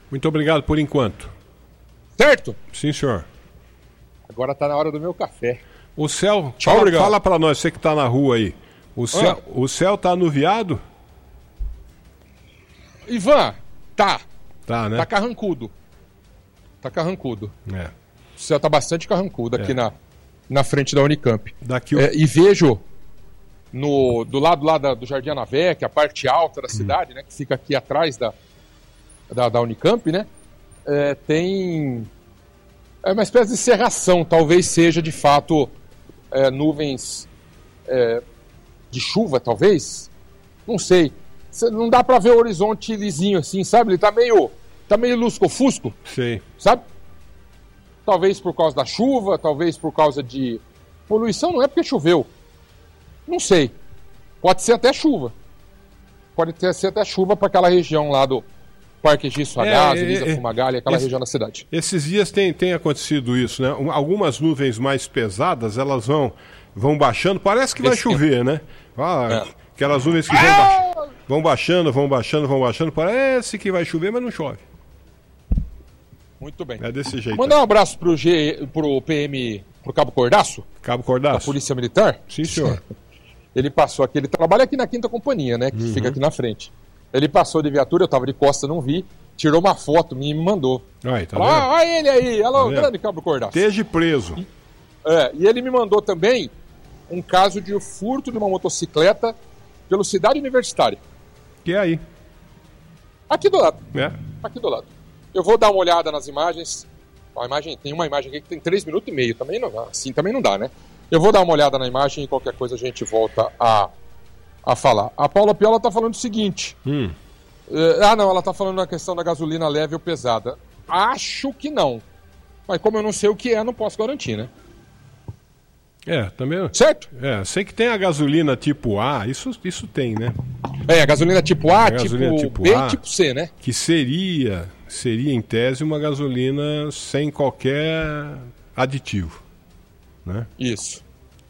Muito obrigado por enquanto. Certo? Sim, senhor. Agora tá na hora do meu café. O céu... Tchau, obrigado. Fala pra nós, você que tá na rua aí. O céu tá anuviado? Ivan, tá. Tá, né? Tá carrancudo. Tá carrancudo. É. O céu tá bastante carrancudo aqui na frente da Unicamp. Daqui E vejo do lado lá do Jardim Anavé, que é a parte alta da cidade, né, que fica aqui atrás da Unicamp, né, tem uma espécie de cerração, talvez seja de fato nuvens de chuva, talvez, não sei. Não dá pra ver o horizonte lisinho assim, sabe? Ele tá meio lusco-fusco, Sei. sabe? Talvez por causa da chuva, talvez por causa de poluição, não é porque choveu. Não sei. Pode ser até chuva. Pode ser até chuva para aquela região lá do Parque Egisto Sagaz, Elisa Fumagalli, aquela região da cidade. Esses dias tem acontecido isso, né? Algumas nuvens mais pesadas, elas vão baixando. Parece que vai chover, né? Aquelas nuvens que vão baixando. Parece que vai chover, mas não chove. Muito bem. É desse jeito. Mandar um abraço pro PM, pro Cabo Cordaço. Cabo Cordaço? Da Polícia Militar. Sim, senhor. Ele passou aqui, ele trabalha aqui na 5ª Companhia, né? Que fica aqui na frente. Ele passou de viatura, eu tava de costa, não vi. Tirou uma foto minha e me mandou. Aí, tá falou, olha ele aí, alô, grande Cabo Cordaço. Esteja preso. E ele me mandou também um caso de furto de uma motocicleta pelo Cidade Universitária. Que é aí? Aqui do lado. Aqui do lado. Eu vou dar uma olhada nas imagens. Tem uma imagem aqui que tem 3 minutos e meio. Também não, assim também não dá, né? Eu vou dar uma olhada na imagem e qualquer coisa a gente volta a falar. A Paula Piola tá falando o seguinte. Não, ela tá falando na questão da gasolina leve ou pesada. Acho que não. Mas como eu não sei o que não posso garantir, né? Também. Certo? Sei que tem a gasolina tipo A, isso tem, né? A gasolina tipo A, tipo B e tipo C, né? Que seria em tese uma gasolina sem qualquer aditivo, né? Isso.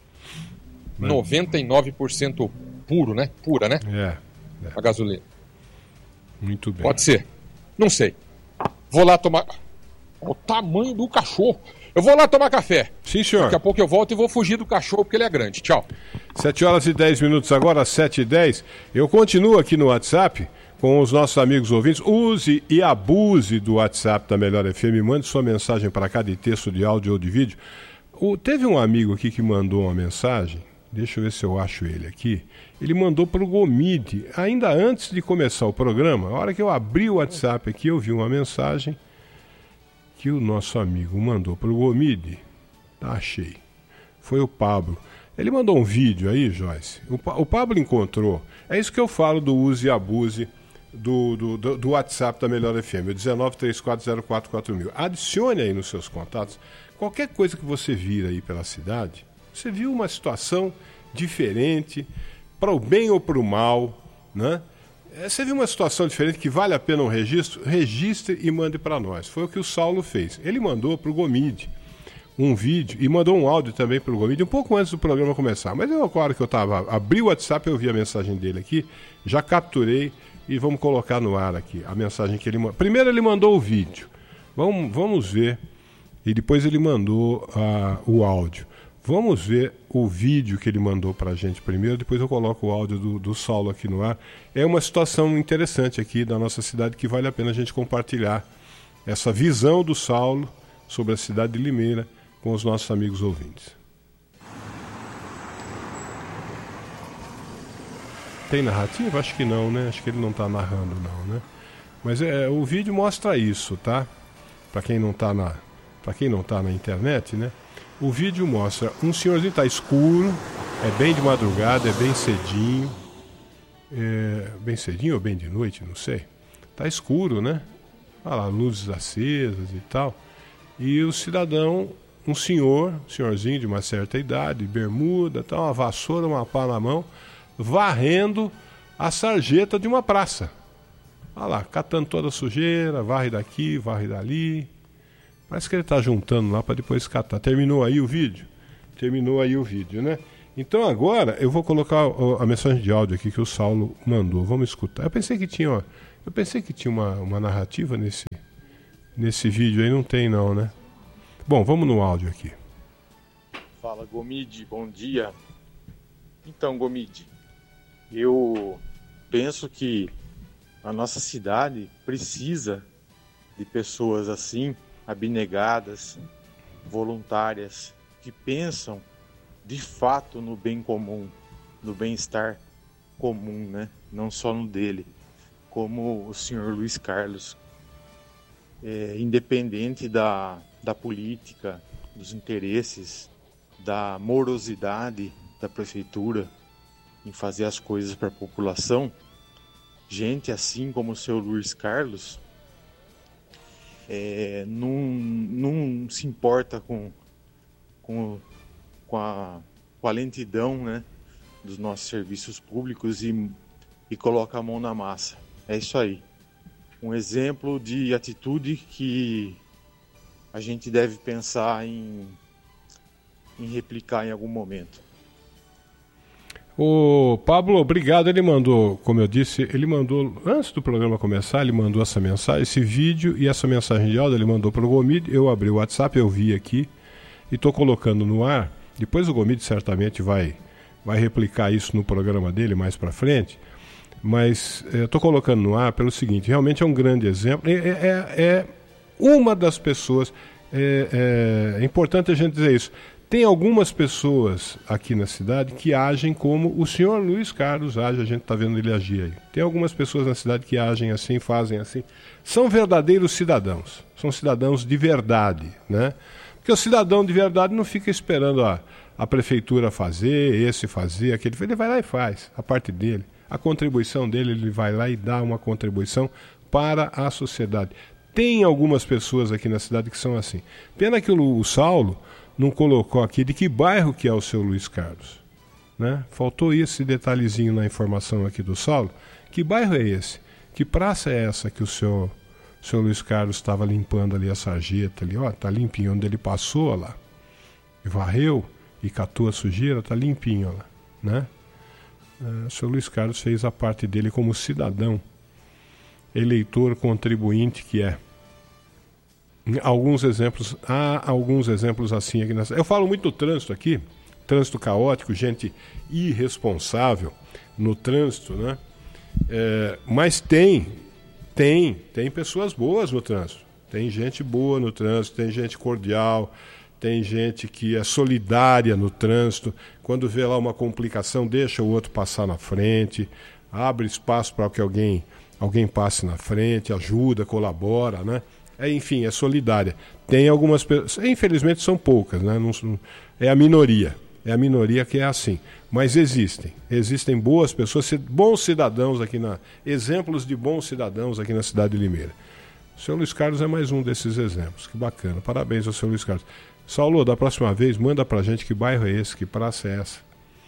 99% puro, né? Pura, né? A gasolina. Muito bem. Pode ser. Não sei. Vou lá tomar... O tamanho do cachorro. Eu vou lá tomar café. Sim, senhor. Daqui a pouco eu volto e vou fugir do cachorro porque ele é grande. Tchau. 7h10 agora, 7h10. Eu continuo aqui no WhatsApp com os nossos amigos ouvintes. Use e abuse do WhatsApp da Melhor FM. Mande sua mensagem para cá de texto, de áudio ou de vídeo. Teve um amigo aqui que mandou uma mensagem. Deixa eu ver se eu acho ele aqui. Ele mandou para o Gomide, ainda antes de começar o programa. A hora que eu abri o WhatsApp aqui, eu vi uma mensagem que o nosso amigo mandou para o Gomide. Achei. Foi o Pablo. Ele mandou um vídeo aí, Joyce. O Pablo encontrou. É isso que eu falo do use e abuse do WhatsApp da Melhor FM. 1934044000. Adicione aí nos seus contatos. Qualquer coisa que você vir aí pela cidade, você viu uma situação diferente, para o bem ou para o mal, né? Você viu uma situação diferente que vale a pena um registro? Registre e mande para nós. Foi o que o Saulo fez. Ele mandou para o Gomide um vídeo e mandou um áudio também para o Gomide um pouco antes do programa começar. Mas claro que eu abri o WhatsApp, eu vi a mensagem dele aqui, já capturei e vamos colocar no ar aqui a mensagem que ele mandou. Primeiro ele mandou o vídeo. Vamos ver. E depois ele mandou o áudio. Vamos ver o vídeo que ele mandou para a gente primeiro, depois eu coloco o áudio do Saulo aqui no ar. É uma situação interessante aqui da nossa cidade que vale a pena a gente compartilhar essa visão do Saulo sobre a cidade de Limeira com os nossos amigos ouvintes. Tem narrativa? Acho que não, né? Acho que ele não está narrando não, né? Mas o vídeo mostra isso, tá? Para quem não está na internet, né? O vídeo mostra um senhorzinho, tá escuro, é bem de madrugada, é bem cedinho. Bem cedinho ou bem de noite, não sei. Tá escuro, né? Olha lá, luzes acesas e tal. E o cidadão, um senhorzinho de uma certa idade, bermuda, tal, uma vassoura, uma pá na mão, varrendo a sarjeta de uma praça. Olha lá, catando toda a sujeira, varre daqui, varre dali. Parece que ele está juntando lá para depois catar. Terminou aí o vídeo? Terminou aí o vídeo, né? Então agora eu vou colocar a mensagem de áudio aqui que o Saulo mandou. Vamos escutar. Eu pensei que tinha uma narrativa Nesse vídeo aí não tem não, né? Bom, vamos no áudio aqui. Fala, Gomide, bom dia. Então, Gomide, eu penso que a nossa cidade precisa de pessoas assim, abnegadas, voluntárias, que pensam de fato no bem comum, no bem-estar comum, né? Não só no dele, como o senhor Luiz Carlos. Independente da política, dos interesses, da morosidade da prefeitura em fazer as coisas para a população, gente assim como o seu Luiz Carlos não se importa com a lentidão, né, dos nossos serviços públicos e coloca a mão na massa. É isso aí. Um exemplo de atitude que a gente deve pensar em replicar em algum momento. O Pablo, obrigado. Ele mandou, como eu disse, antes do programa começar, ele mandou essa mensagem, esse vídeo e essa mensagem de áudio, ele mandou para o Gomide. Eu abri o WhatsApp, eu vi aqui e estou colocando no ar. Depois o Gomide certamente vai replicar isso no programa dele mais para frente. Mas estou colocando no ar pelo seguinte, realmente é um grande exemplo, é uma das pessoas, é importante a gente dizer isso, tem algumas pessoas aqui na cidade que agem como o senhor Luiz Carlos age, a gente está vendo ele agir aí, tem algumas pessoas na cidade que agem assim, fazem assim, são verdadeiros cidadãos, são cidadãos de verdade, né? Porque o cidadão de verdade não fica esperando a prefeitura fazer, aquele, ele vai lá e faz a parte dele. A contribuição dele, ele vai lá e dá uma contribuição para a sociedade. Tem algumas pessoas aqui na cidade que são assim. Pena que o Saulo não colocou aqui de que bairro que é o seu Luiz Carlos, né? Faltou esse detalhezinho na informação aqui do Saulo. Que bairro é esse? Que praça é essa que o seu Luiz Carlos estava limpando ali a sarjeta ali? Ó, tá limpinho. Onde ele passou, ó lá, e varreu e catou a sujeira, tá limpinho, ó lá, né? O seu Luiz Carlos fez a parte dele como cidadão, eleitor, contribuinte que é. Há alguns exemplos assim aqui nessa. Eu falo muito do trânsito aqui, trânsito caótico, gente irresponsável no trânsito, né? Mas tem pessoas boas no trânsito, tem gente boa no trânsito, tem gente cordial, tem gente que é solidária no trânsito, quando vê lá uma complicação, deixa o outro passar na frente, abre espaço para que alguém passe na frente, ajuda, colabora, né? Enfim, é solidária. Tem algumas pessoas, infelizmente são poucas, né? É a minoria que é assim. Mas existem boas pessoas, bons cidadãos aqui exemplos de bons cidadãos aqui na cidade de Limeira. O senhor Luiz Carlos é mais um desses exemplos. Que bacana. Parabéns ao senhor Luiz Carlos. Saulo, da próxima vez, manda pra gente que bairro é esse, que praça é essa.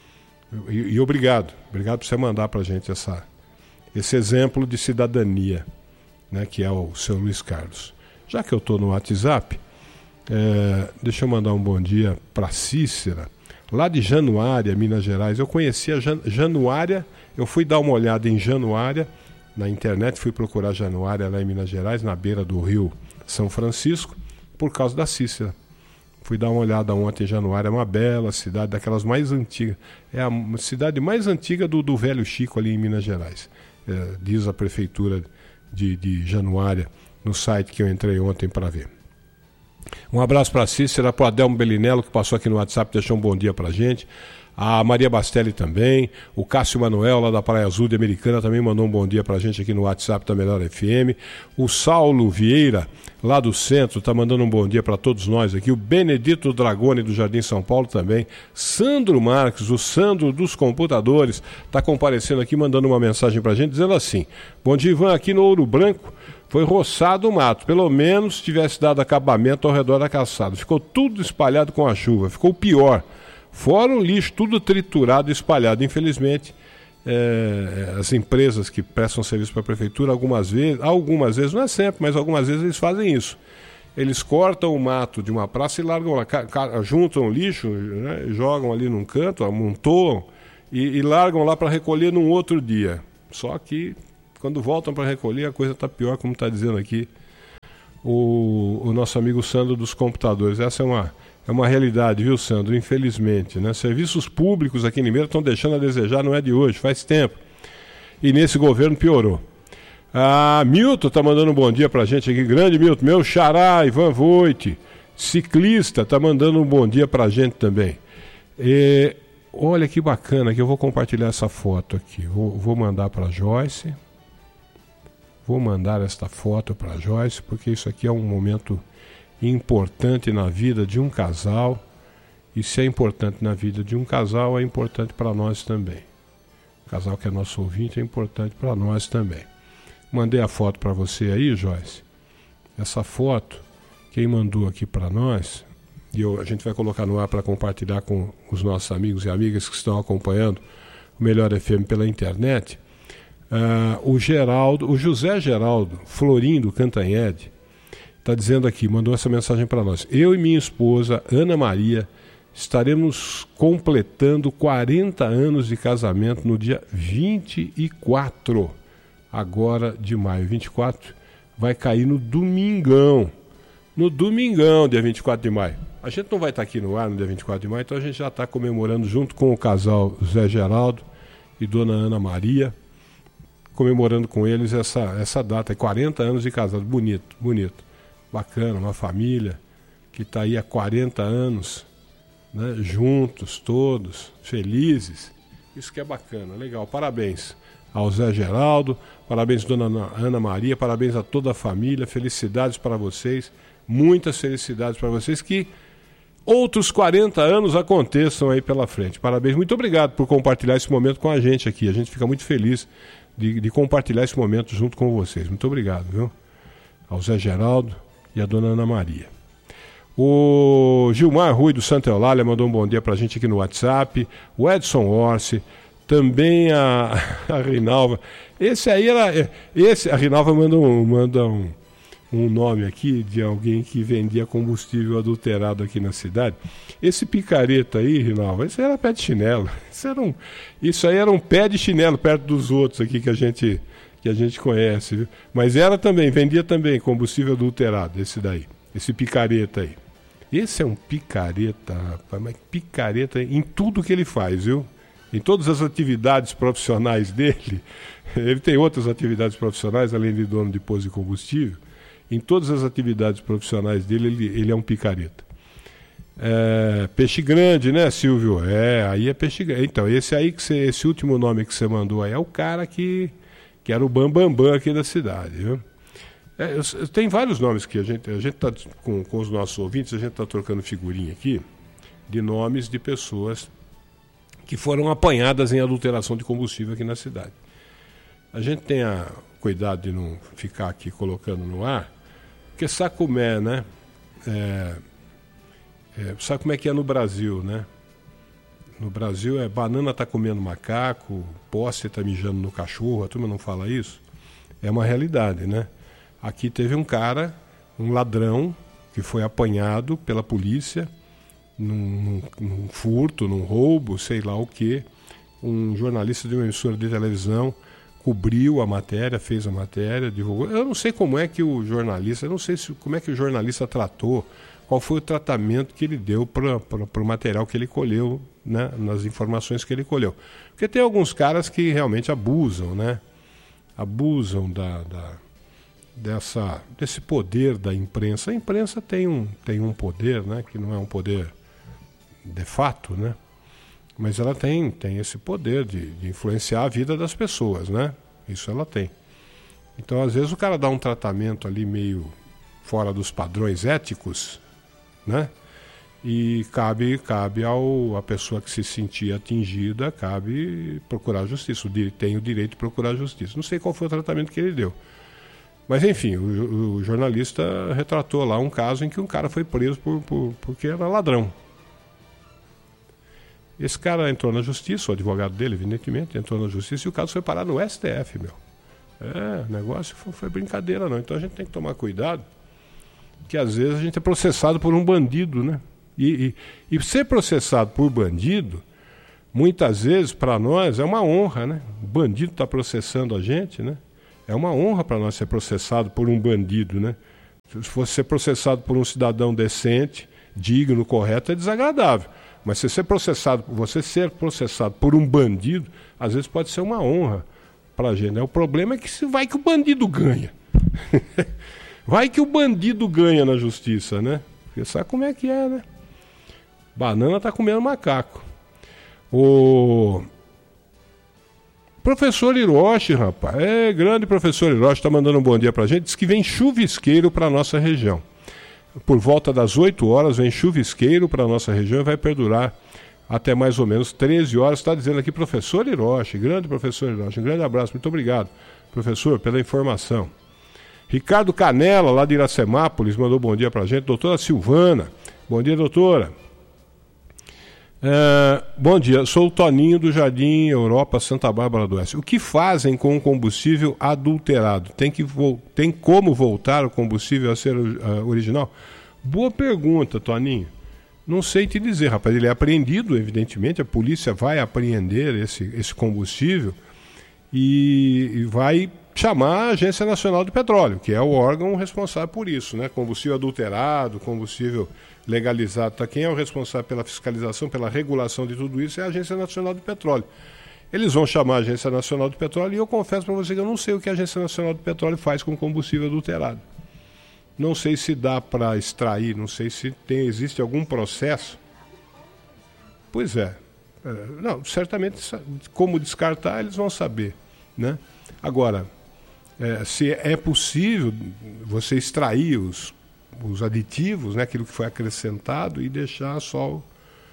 E obrigado por você mandar pra gente esse exemplo de cidadania, né, que é o seu Luiz Carlos. Já que eu estou no WhatsApp, deixa eu mandar um bom dia pra Cícera, lá de Januária, Minas Gerais. Eu conheci a Januária, eu fui dar uma olhada em Januária, na internet, fui procurar Januária lá em Minas Gerais, na beira do rio São Francisco, por causa da Cícera. Fui dar uma olhada ontem em Januária, é uma bela cidade, daquelas mais antigas. É a cidade mais antiga do Velho Chico ali em Minas Gerais. Diz a prefeitura de Januária no site que eu entrei ontem para ver. Um abraço para a Cícera, para o Adelmo Bellinello, que passou aqui no WhatsApp, deixou um bom dia para a gente. A Maria Bastelli também, o Cássio Manuel, lá da Praia Azul de Americana, também mandou um bom dia pra gente aqui no WhatsApp da Melhor FM. O Saulo Vieira, lá do centro, está mandando um bom dia para todos nós aqui. O Benedito Dragoni, do Jardim São Paulo, também. Sandro Marques, o Sandro dos Computadores, está comparecendo aqui, mandando uma mensagem pra gente, dizendo assim: bom dia, Ivan, aqui no Ouro Branco foi roçado o mato, pelo menos tivesse dado acabamento ao redor da calçada. Ficou tudo espalhado com a chuva, ficou pior. Fora o lixo, tudo triturado e espalhado. Infelizmente, as empresas que prestam serviço para a prefeitura, algumas vezes, não é sempre, mas algumas vezes eles fazem isso. Eles cortam o mato de uma praça e largam lá, juntam o lixo, né, jogam ali num canto, amontoam e largam lá para recolher num outro dia. Só que, quando voltam para recolher, a coisa está pior, como está dizendo aqui o nosso amigo Sandro dos computadores. Essa é uma realidade, viu, Sandro? Infelizmente, né? Serviços públicos aqui em Limeira estão deixando a desejar, não é de hoje, faz tempo. E nesse governo piorou. Milton está mandando um bom dia pra gente aqui. Grande Milton, meu xará, Ivan Voit, ciclista, está mandando um bom dia pra gente também. Olha que bacana que eu vou compartilhar essa foto aqui. Vou mandar para Joyce. Vou mandar esta foto para Joyce, porque isso aqui é um momento importante na vida de um casal. E se é importante na vida de um casal, é importante para nós também. O casal que é nosso ouvinte é importante para nós também. Mandei a foto para você aí, Joyce. Essa foto, quem mandou aqui para nós, e a gente vai colocar no ar para compartilhar com os nossos amigos e amigas que estão acompanhando o Melhor FM pela internet. O José Geraldo Florindo Cantanhede está dizendo aqui, mandou essa mensagem para nós. Eu e minha esposa, Ana Maria, estaremos completando 40 anos de casamento no dia 24 agora de maio. 24 vai cair no domingão. No domingão, dia 24 de maio. A gente não vai estar aqui no ar no dia 24 de maio, então a gente já está comemorando junto com o casal Zé Geraldo e Dona Ana Maria, comemorando com eles essa data, 40 anos de casado. Bonito, bonito. Bacana, uma família que está aí há 40 anos, né, juntos, todos, felizes. Isso que é bacana, legal. Parabéns ao Zé Geraldo, parabéns Dona Ana Maria, parabéns a toda a família, felicidades para vocês, muitas felicidades para vocês, que outros 40 anos aconteçam aí pela frente. Parabéns, muito obrigado por compartilhar esse momento com a gente aqui. A gente fica muito feliz de compartilhar esse momento junto com vocês. Muito obrigado, viu? Ao Zé Geraldo e a Dona Ana Maria. O Gilmar Rui do Santa Eulália mandou um bom dia pra gente aqui no WhatsApp. O Edson Orsi, também a Rinalva. A Rinalva manda um nome aqui de alguém que vendia combustível adulterado aqui na cidade. Esse picareta aí, Rinalva, isso era pé de chinelo. Isso aí era um pé de chinelo perto dos outros aqui que a gente conhece, viu? Mas vendia também combustível adulterado, esse picareta aí. Esse é um picareta, rapaz, mas picareta em tudo que ele faz, viu? Em todas as atividades profissionais dele, ele tem outras atividades profissionais, além de dono de posto de combustível. Em todas as atividades profissionais dele, ele é um picareta. Peixe grande, né, Silvio? Aí é peixe grande. Então, esse último nome que você mandou aí é o cara que era o bambambam aqui da cidade, viu? Tem vários nomes que a gente está com os nossos ouvintes, a gente está trocando figurinha aqui de nomes de pessoas que foram apanhadas em adulteração de combustível aqui na cidade. A gente tenha cuidado de não ficar aqui colocando no ar, porque sabe como é, né? Sabe como é que é no Brasil, né? No Brasil banana tá comendo macaco, poste tá mijando no cachorro, a turma não fala isso? É uma realidade, né? Aqui teve um cara, um ladrão, que foi apanhado pela polícia num furto, num roubo, sei lá o quê. Um jornalista de uma emissora de televisão cobriu a matéria, fez a matéria, divulgou. Eu não sei como é que o jornalista, como é que o jornalista tratou, qual foi o tratamento que ele deu para o material que ele colheu, né, nas informações que ele colheu. Porque tem alguns caras que realmente abusam, né? Abusam desse poder da imprensa. A imprensa tem um poder, né, que não é um poder de fato, né? Mas ela tem esse poder de influenciar a vida das pessoas, né? Isso ela tem. Então, às vezes, o cara dá um tratamento ali meio fora dos padrões éticos, né? E cabe a pessoa que se sentir atingida, cabe procurar justiça. Tem o direito de procurar justiça. Não sei qual foi o tratamento que ele deu. Mas, enfim, o jornalista retratou lá um caso em que um cara foi preso porque era ladrão. Esse cara entrou na justiça, o advogado dele, evidentemente, entrou na justiça e o caso foi parar no STF, meu. O negócio foi brincadeira, não. Então a gente tem que tomar cuidado, que às vezes a gente é processado por um bandido, né? E ser processado por bandido, muitas vezes, para nós, é uma honra, né? O bandido está processando a gente, né? É uma honra para nós ser processado por um bandido, né? Se fosse ser processado por um cidadão decente, digno, correto, é desagradável. Mas você ser processado por um bandido, às vezes pode ser uma honra para a gente, né? O problema é que vai que o bandido ganha. Vai que o bandido ganha na justiça, né? Porque sabe como é que é, né? Banana tá comendo macaco. O professor Hiroshi, rapaz, grande professor Hiroshi, está mandando um bom dia pra gente, diz que vem chuvisqueiro para nossa região. Por volta das 8 horas vem chuvisqueiro para nossa região e vai perdurar até mais ou menos 13 horas. Está dizendo aqui professor Hiroshi, grande professor Hiroshi, um grande abraço, muito obrigado, professor, pela informação. Ricardo Canela, lá de Iracemápolis, mandou bom dia pra gente. Doutora Silvana, bom dia, doutora. Bom dia, sou o Toninho do Jardim Europa, Santa Bárbara do Oeste. O que fazem com o combustível adulterado? Tem como voltar o combustível a ser original? Boa pergunta, Toninho. Não sei te dizer, rapaz. Ele é apreendido, evidentemente. A polícia vai apreender esse combustível e vai chamar a Agência Nacional do Petróleo, que é o órgão responsável por isso, né? Combustível adulterado, combustível legalizado. Tá? Quem é o responsável pela fiscalização, pela regulação de tudo isso é a Agência Nacional do Petróleo. Eles vão chamar a Agência Nacional do Petróleo e eu confesso para você que eu não sei o que a Agência Nacional do Petróleo faz com combustível adulterado. Não sei se dá para extrair, não sei se existe algum processo. Pois é. Não, certamente como descartar eles vão saber, né? Agora, se é possível você extrair os aditivos, né, aquilo que foi acrescentado, e deixar só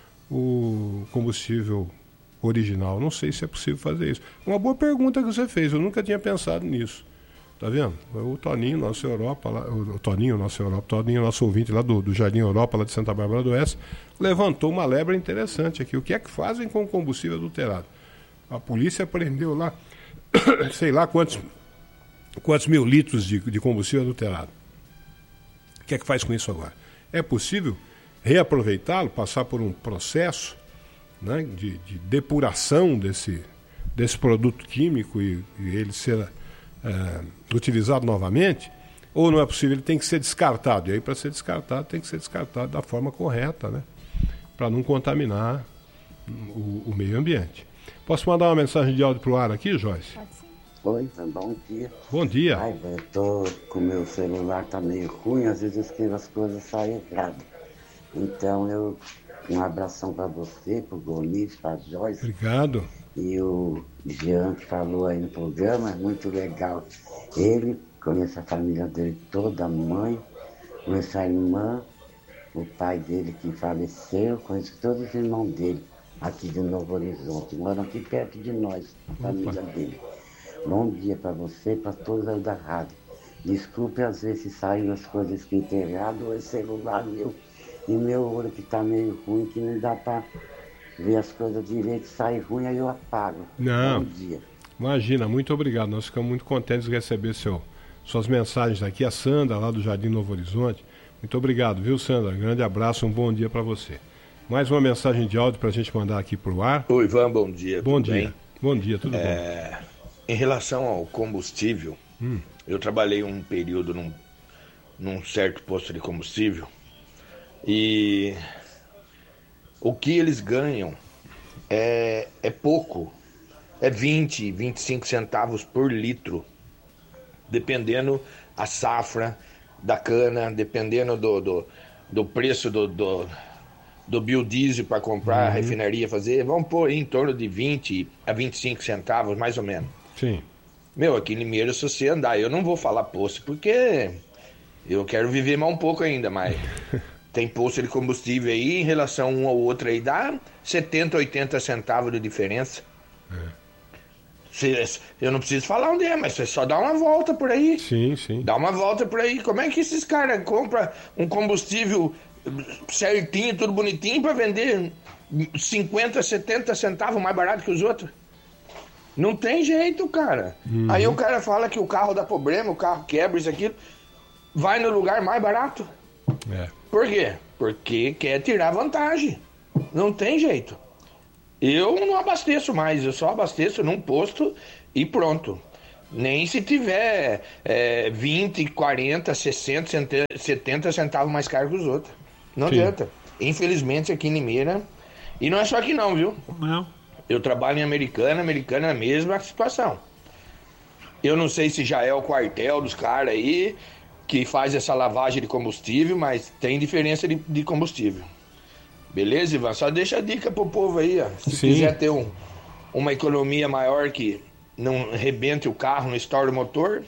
o combustível original. Não sei se é possível fazer isso. Uma boa pergunta que você fez, eu nunca tinha pensado nisso. Tá vendo? O Toninho, nosso Europa, Toninho, nosso ouvinte lá do Jardim Europa, lá de Santa Bárbara do Oeste, levantou uma lebre interessante aqui. O que é que fazem com o combustível adulterado? A polícia prendeu lá, sei lá quantos mil litros de combustível adulterado. O que é que faz com isso agora? É possível reaproveitá-lo, passar por um processo, né, de depuração desse produto químico e ele ser utilizado novamente? Ou não é possível? Ele tem que ser descartado. E aí, para ser descartado, tem que ser descartado da forma correta, né, para não contaminar o meio ambiente. Posso mandar uma mensagem de áudio para o ar aqui, Joyce? Pode sim. Oi, bom dia. Bom dia. Ai, eu tô com o meu celular, tá meio ruim, às vezes eu escrevo as coisas saem erradas. Então, um abração para você, pro Gomes, pra Joyce. Obrigado. E o Jean, que falou aí no programa, é muito legal. Ele, conhece a família dele toda, a mãe, conhece a irmã, o pai dele que faleceu, conhece todos os irmãos dele, aqui de Novo Horizonte. Moram aqui perto de nós, a família dele. Bom dia para você e para todos aí da rádio. Desculpe às vezes se saem as coisas escritas errado, ou é celular meu e meu olho que está meio ruim, que não dá para ver as coisas direito, sai ruim, aí eu apago. Não. Bom dia. Imagina, muito obrigado. Nós ficamos muito contentes de receber suas mensagens aqui. A Sandra, lá do Jardim Novo Horizonte. Muito obrigado, viu, Sandra? Um grande abraço, um bom dia para você. Mais uma mensagem de áudio para a gente mandar aqui para o ar. Oi, Ivan, bom dia. Bom dia. Bem? Bom dia, tudo bom? Em relação ao combustível, eu trabalhei um período num certo posto de combustível e o que eles ganham é pouco, é 20, 25 centavos por litro, dependendo a safra da cana, dependendo do preço do biodiesel para comprar a refinaria fazer, vamos pôr em torno de 20 a 25 centavos, mais ou menos. Sim. Meu, aqui em Limeira, se você andar, eu não vou falar posto, porque eu quero viver mais um pouco ainda, mas tem posto de combustível aí, em relação a um ao outro aí, dá 70, 80 centavos de diferença. Eu não preciso falar onde é, mas você só dá uma volta por aí. Sim, sim. Dá uma volta por aí. Como é que esses caras compram um combustível certinho, tudo bonitinho, para vender 50, 70 centavos mais barato que os outros? Não tem jeito, cara. Aí o cara fala que o carro dá problema, o carro quebra, isso aqui, vai no lugar mais barato. Por quê? Porque quer tirar vantagem. Não tem jeito. Eu não abasteço mais, eu só abasteço num posto e pronto. Nem se tiver 20, 40, 60, 70 centavos mais caro que os outros. Não adianta. Infelizmente aqui em Limeira, e não é só aqui não, viu? Não. Eu trabalho em Americana é a mesma situação. Eu não sei se já é o quartel dos caras aí que faz essa lavagem de combustível, mas tem diferença de combustível. Beleza, Ivan? Só deixa a dica pro povo aí, ó. Se quiser ter uma economia maior que não rebente o carro, não estoure o motor,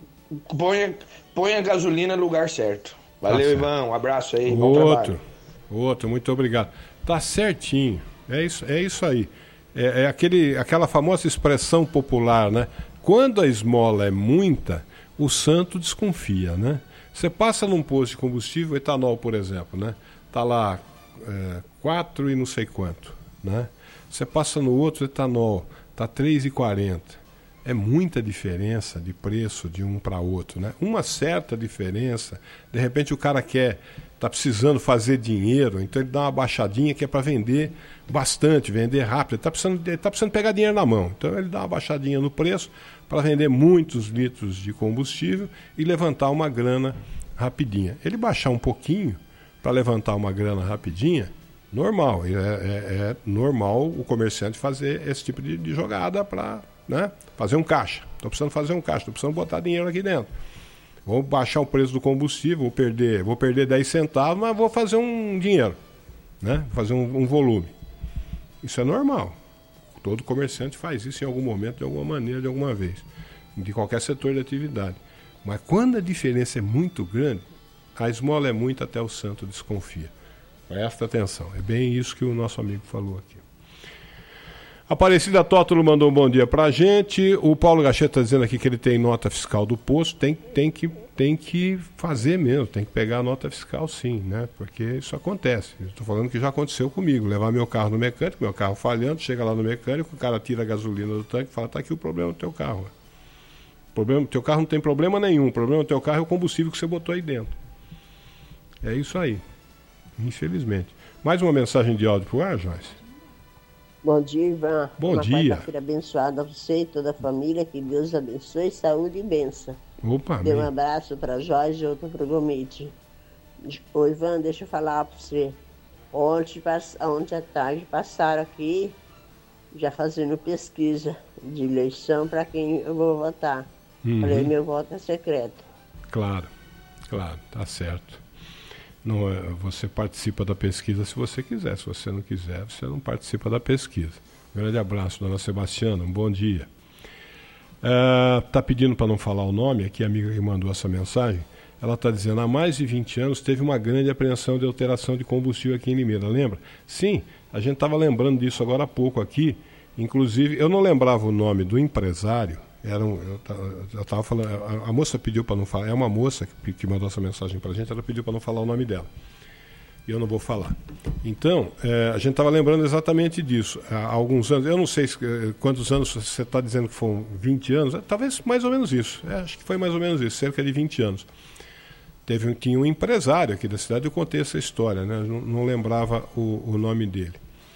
põe a gasolina no lugar certo. Valeu, Ivan. Um abraço aí. Bom trabalho. Outro, muito obrigado. Tá certinho. É isso aí. É aquela famosa expressão popular, né? Quando a esmola é muita, o santo desconfia, né? Você passa num posto de combustível, etanol, por exemplo, né? Tá lá 4 e não sei quanto, né? Você passa no outro etanol, tá 3,40. É muita diferença de preço de um para outro, né? Uma certa diferença, de repente o cara tá precisando fazer dinheiro, então ele dá uma baixadinha que é para vender bastante, vender rápido. Ele tá precisando pegar dinheiro na mão, então ele dá uma baixadinha no preço para vender muitos litros de combustível e levantar uma grana rapidinha. Ele baixar um pouquinho para levantar uma grana rapidinha, normal. É normal o comerciante fazer esse tipo de jogada para, né, fazer um caixa. Estou precisando fazer um caixa, estou precisando botar dinheiro aqui dentro. Vou baixar o preço do combustível, vou perder 10 centavos, mas vou fazer um dinheiro, né? Fazer um volume. Isso é normal. Todo comerciante faz isso em algum momento, de alguma maneira, de alguma vez. De qualquer setor de atividade. Mas quando a diferença é muito grande, a esmola é muito, até o santo desconfia. Presta atenção. É bem isso que o nosso amigo falou aqui. Aparecida Tótolo mandou um bom dia pra gente. O Paulo Gacheta está dizendo aqui que ele tem nota fiscal do posto. Tem que fazer mesmo, tem que pegar a nota fiscal sim, né? Porque isso acontece. Eu estou falando que já aconteceu comigo. Levar meu carro no mecânico, meu carro falhando, chega lá no mecânico, o cara tira a gasolina do tanque e fala, tá aqui o problema do teu carro. O teu carro não tem problema nenhum. O problema do teu carro é o combustível que você botou aí dentro. É isso aí. Infelizmente. Mais uma mensagem de áudio pro ar, Joyce? Bom dia, Ivan. Bom dia. Uma quarta-feira abençoada a você e toda a família. Que Deus abençoe, saúde e bênção. Opa, Dê um abraço para Jorge e outro para o Gomide. Ô, Ivan, deixa eu falar para você. Ontem à tarde passaram aqui já fazendo pesquisa de eleição para quem eu vou votar. Falei, meu voto é secreto. Claro, tá certo. Não, você participa da pesquisa se você quiser. Se você não quiser, você não participa da pesquisa. Um grande abraço, dona Sebastiana. Um bom dia. Tá pedindo para não falar o nome, aqui a amiga que mandou essa mensagem. Ela está dizendo, há mais de 20 anos teve uma grande apreensão de alteração de combustível aqui em Limeira, lembra? Sim, a gente estava lembrando disso agora há pouco aqui. Inclusive, eu não lembrava o nome do empresário. Eu estava falando, a moça pediu para não falar, é uma moça que mandou essa mensagem para a gente, ela pediu para não falar o nome dela. E eu não vou falar. Então, a gente estava lembrando exatamente disso. Há alguns anos, eu não sei quantos anos você está dizendo que foram 20 anos, talvez mais ou menos isso. Acho que foi mais ou menos isso, cerca de 20 anos. Tinha um empresário aqui da cidade, eu contei essa história, né? Não lembrava o nome dele.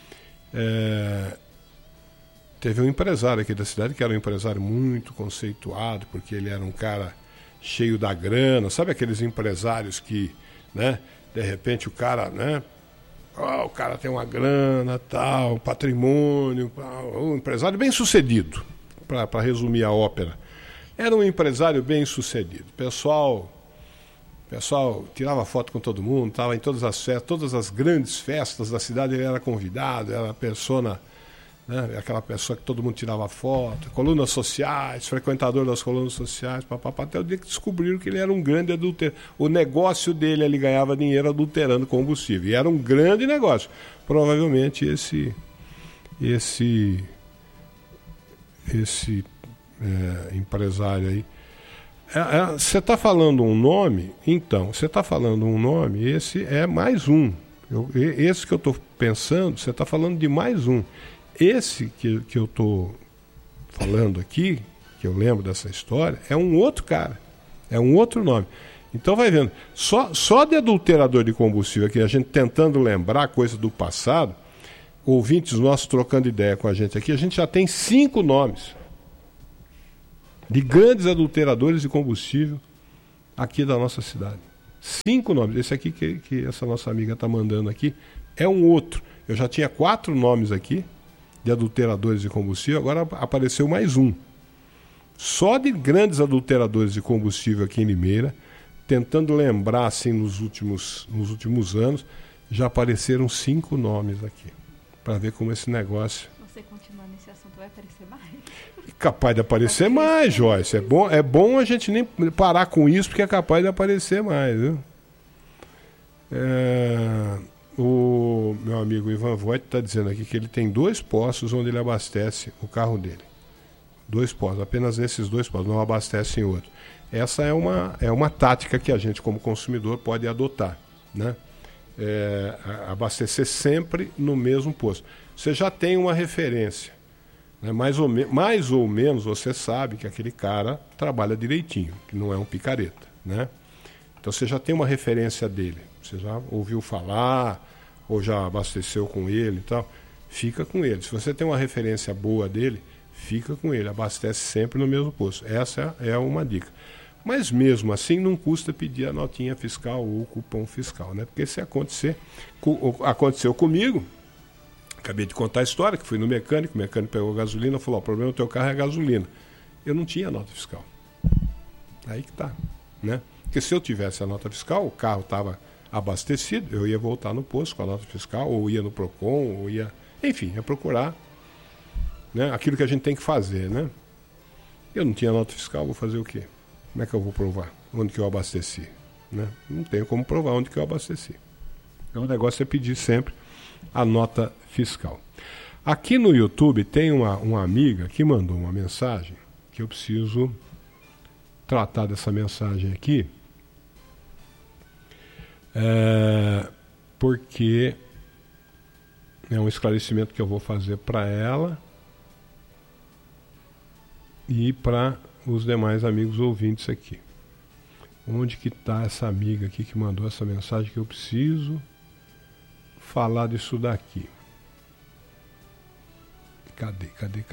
Teve um empresário aqui da cidade, que era um empresário muito conceituado, porque ele era um cara cheio da grana, sabe aqueles empresários que, né, de repente o cara, né, o cara tem uma grana, tal, patrimônio, um empresário bem sucedido, para resumir a ópera. Era um empresário bem sucedido. O pessoal tirava foto com todo mundo, estava em todas as festas, todas as grandes festas da cidade ele era convidado, era a persona, né, aquela pessoa que todo mundo tirava foto, colunas sociais, frequentador das colunas sociais, até o dia que descobriram que ele era um grande adulterante. O negócio dele, ele ganhava dinheiro adulterando combustível, e era um grande negócio. Provavelmente esse empresário aí. Você está falando um nome? Então, você está falando um nome, esse é mais um. Esse que eu estou pensando, você está falando de mais um. Esse que eu estou falando aqui, que eu lembro dessa história, é um outro cara, é um outro nome. Então vai vendo, só de adulterador de combustível aqui, a gente tentando lembrar coisa do passado, ouvintes nossos trocando ideia com a gente aqui, a gente já tem 5 nomes de grandes adulteradores de combustível aqui da nossa cidade. 5 nomes. Esse aqui que essa nossa amiga está mandando aqui é um outro. Eu já tinha 4 nomes aqui de adulteradores de combustível, agora apareceu mais um. Só de grandes adulteradores de combustível aqui em Limeira, tentando lembrar assim nos últimos anos, já apareceram 5 nomes aqui. Para ver como esse negócio... Você continuar nesse assunto, vai aparecer mais? Capaz de aparecer mais, Joyce. É bom a gente nem parar com isso, porque é capaz de aparecer mais, viu? O meu amigo Ivan Voigt está dizendo aqui que ele tem 2 postos onde ele abastece o carro dele. 2 postos, apenas nesses 2 postos, não abastece em outro. Essa é uma tática que a gente, como consumidor, pode adotar, né? Abastecer sempre no mesmo posto. Você já tem uma referência, né? Mais ou menos você sabe que aquele cara trabalha direitinho, que não é um picareta, né? Então você já tem uma referência dele, você já ouviu falar ou já abasteceu com ele e tal, fica com ele. Se você tem uma referência boa dele, fica com ele, abastece sempre no mesmo posto. Essa é uma dica. Mas mesmo assim não custa pedir a notinha fiscal ou o cupom fiscal, né? Porque se aconteceu comigo, acabei de contar a história, que fui no mecânico, o mecânico pegou gasolina e falou, o problema do teu carro é a gasolina. Eu não tinha nota fiscal. Aí que tá, né? Porque se eu tivesse a nota fiscal, o carro estava abastecido, eu ia voltar no posto com a nota fiscal, ou ia no Procon, ou ia procurar, né, aquilo que a gente tem que fazer, né? Eu não tinha nota fiscal, vou fazer o quê? Como é que eu vou provar onde que eu abasteci, né? Não tenho como provar onde que eu abasteci. Então o negócio é pedir sempre a nota fiscal. Aqui no YouTube tem uma amiga que mandou uma mensagem que eu preciso tratar dessa mensagem aqui, porque é um esclarecimento que eu vou fazer para ela e para os demais amigos ouvintes aqui. Onde que está essa amiga aqui que mandou essa mensagem que eu preciso falar disso daqui? Cadê?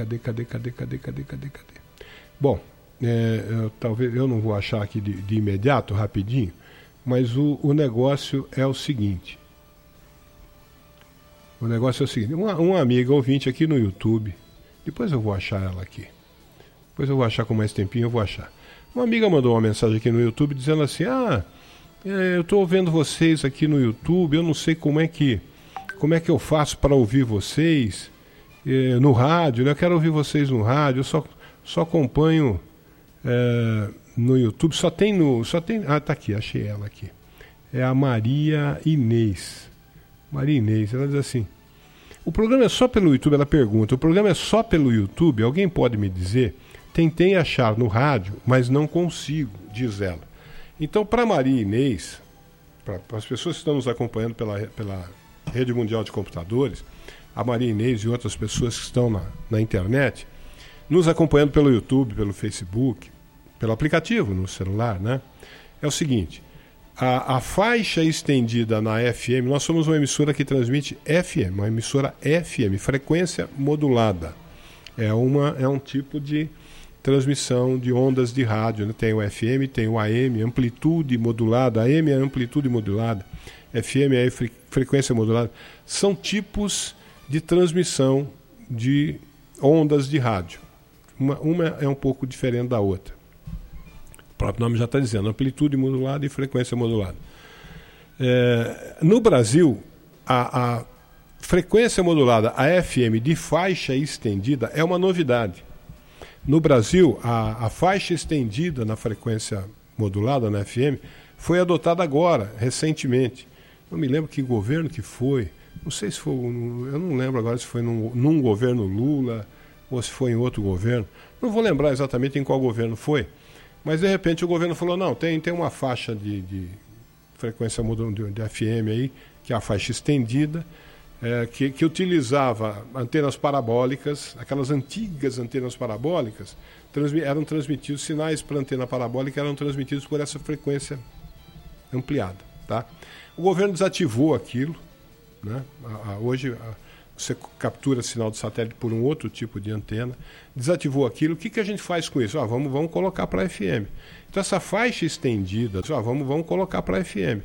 Bom, talvez eu não vou achar aqui de imediato, rapidinho, mas o negócio é o seguinte. Uma amiga ouvinte aqui no YouTube, depois eu vou achar ela aqui. Depois eu vou achar com mais tempinho, eu vou achar. Uma amiga mandou uma mensagem aqui no YouTube dizendo assim, eu estou vendo vocês aqui no YouTube, eu não sei como é que eu faço para ouvir vocês no rádio, né? Eu quero ouvir vocês no rádio, eu só acompanho no YouTube, tá aqui, achei ela aqui. É a Maria Inês. Maria Inês, ela diz assim, o programa é só pelo YouTube, ela pergunta, o programa é só pelo YouTube? Alguém pode me dizer? Tentei achar no rádio, mas não consigo, diz ela. Então, para Maria Inês, para as pessoas que estão nos acompanhando pela Rede Mundial de Computadores, a Maria Inês e outras pessoas que estão na internet, nos acompanhando pelo YouTube, pelo Facebook, pelo aplicativo no celular, né? É o seguinte, a faixa estendida na FM, nós somos uma emissora que transmite FM, uma emissora FM, frequência modulada. É um tipo de transmissão de ondas de rádio, né? Tem o FM, tem o AM, amplitude modulada, AM é amplitude modulada, FM é frequência modulada. São tipos de transmissão de ondas de rádio. Uma é um pouco diferente da outra. O próprio nome já está dizendo, amplitude modulada e frequência modulada. No Brasil, a frequência modulada, a FM de faixa estendida, é uma novidade. No Brasil, a faixa estendida na frequência modulada, na FM, foi adotada agora, recentemente. Não me lembro que governo que foi. Não sei se foi, eu não lembro agora se foi num governo Lula ou se foi em outro governo. Não vou lembrar exatamente em qual governo foi. Mas, de repente, o governo falou, não, tem uma faixa de frequência de FM aí, que é a faixa estendida, que utilizava antenas parabólicas, aquelas antigas antenas parabólicas, eram transmitidos, sinais para antena parabólica eram transmitidos por essa frequência ampliada. Tá? O governo desativou aquilo, né? Hoje você captura sinal de satélite por um outro tipo de antena, desativou aquilo, o que a gente faz com isso? Vamos colocar para FM. Então essa faixa estendida, vamos colocar para FM.